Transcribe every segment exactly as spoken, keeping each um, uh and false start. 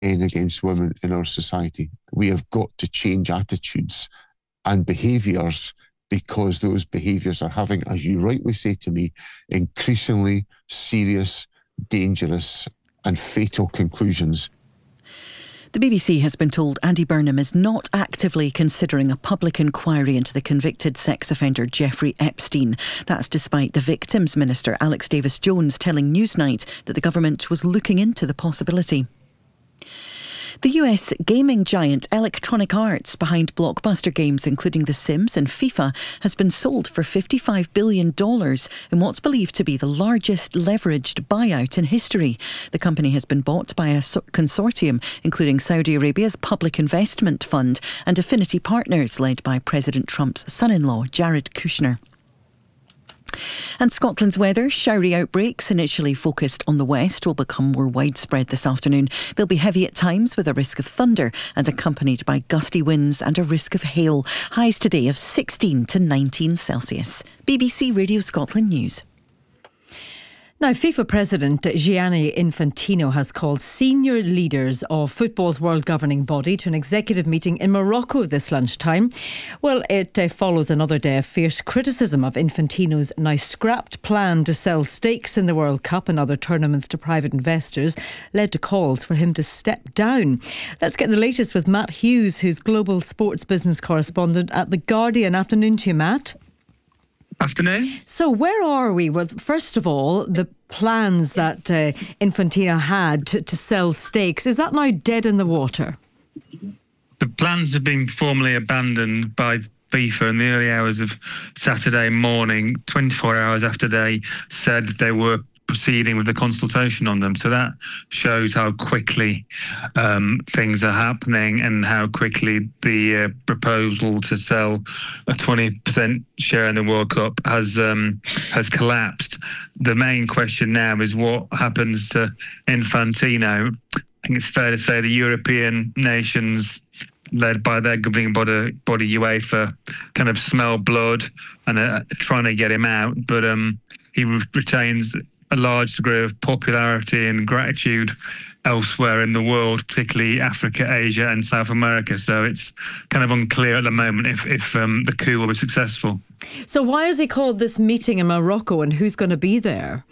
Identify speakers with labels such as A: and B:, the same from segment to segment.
A: against women in our society. We have got to change attitudes and behaviours, because those behaviours are having, as you rightly say to me, increasingly serious, dangerous and fatal conclusions.
B: The B B C has been told Andy Burnham is not actively considering a public inquiry into the convicted sex offender Jeffrey Epstein. That's despite the Victims Minister Alex Davis-Jones telling Newsnight that the government was looking into the possibility. The U S gaming giant Electronic Arts, behind blockbuster games including The Sims and FIFA, has been sold for fifty-five billion dollars in what's believed to be the largest leveraged buyout in history. The company has been bought by a consortium including Saudi Arabia's Public Investment Fund and Affinity Partners, led by President Trump's son-in-law, Jared Kushner. And Scotland's weather: showery outbreaks, initially focused on the west, will become more widespread this afternoon. They'll be heavy at times, with a risk of thunder and accompanied by gusty winds and a risk of hail. Highs today of sixteen to nineteen Celsius. B B C Radio Scotland News.
C: Now, FIFA President Gianni Infantino has called senior leaders of football's world governing body to an executive meeting in Morocco this lunchtime. Well, it uh, follows another day of fierce criticism of Infantino's now scrapped plan to sell stakes in the World Cup and other tournaments to private investors, led to calls for him to step down. Let's get the latest with Matt Hughes, who's global sports business correspondent at The Guardian. Afternoon to you, Matt.
D: Afternoon.
C: So where are we with, first of all, the plans that uh, Infantino had to, to sell stakes? Is that now dead in the water?
D: The plans have been formally abandoned by FIFA in the early hours of Saturday morning, twenty-four hours after they said they were proceeding with the consultation on them. So that shows how quickly um, things are happening and how quickly the uh, proposal to sell a twenty percent share in the World Cup has um, has collapsed. The main question now is what happens to Infantino. I think it's fair to say the European nations, led by their governing body, body UEFA, kind of smell blood and are trying to get him out. But um, he retains a large degree of popularity and gratitude elsewhere in the world, particularly Africa, Asia and South America. So it's kind of unclear at the moment if, if um, the coup will be successful.
C: So why has he called this meeting in Morocco, and who's going to be there?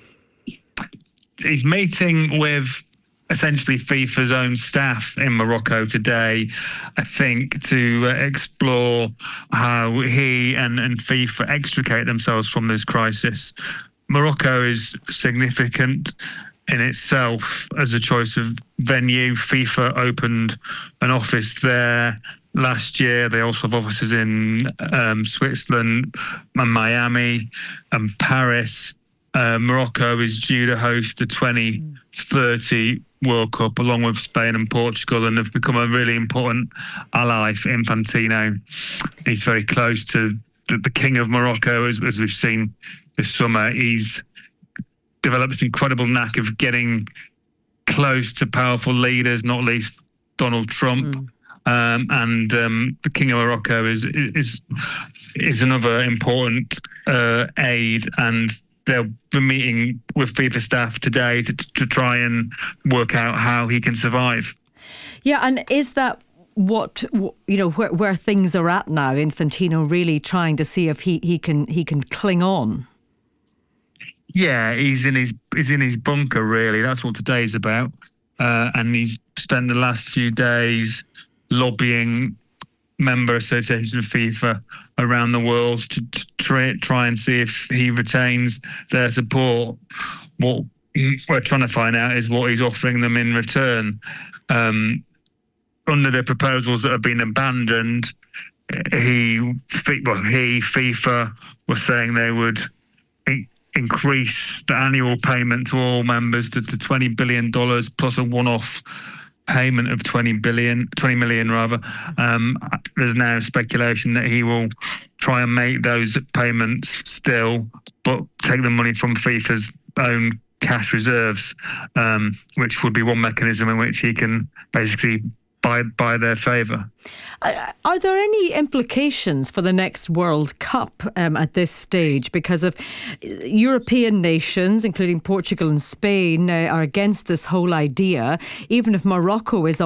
D: He's meeting with essentially FIFA's own staff in Morocco today, I think, to uh, explore how he and, and FIFA extricate themselves from this crisis. Morocco is significant in itself as a choice of venue. FIFA opened an office there last year. They also have offices in um, Switzerland and Miami and Paris. Uh, Morocco is due to host the twenty thirty World Cup along with Spain and Portugal, and have become a really important ally for Infantino. He's very close to the, the King of Morocco, as, as we've seen this summer. He's developed this incredible knack of getting close to powerful leaders, not least Donald Trump. Mm. Um, and um, the King of Morocco is is is another important uh, aid, and they'll be meeting with FIFA staff today to, to try and work out how he can survive.
C: Yeah, and is that what, you know, where, where things are at now? Infantino really trying to see if he, he can he can cling on.
D: Yeah, he's in his he's in his bunker, really. That's what today's about. Uh, and he's spent the last few days lobbying member associations of FIFA around the world to, to try, try and see if he retains their support. What we're trying to find out is what he's offering them in return. Um, under the proposals that have been abandoned, he, well, he, FIFA, were saying they would increase the annual payment to all members to, to twenty billion dollars plus a one-off payment of twenty billion, twenty million rather. Um, there's now speculation that he will try and make those payments still, but take the money from FIFA's own cash reserves, um, which would be one mechanism in which he can basically buy, buy their favour.
C: Uh, are there any implications for the next World Cup um, at this stage? Because of European nations, including Portugal and Spain, uh, are against this whole idea. Even if Morocco is